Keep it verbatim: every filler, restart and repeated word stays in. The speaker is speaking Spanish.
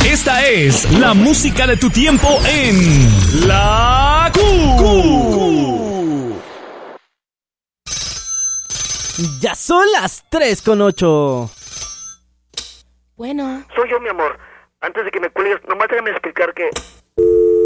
Esta es la música de tu tiempo en La Q. Ya son las tres con ocho. Bueno. Soy yo, mi amor. Antes de que me cuelgues, nomás déjame explicar que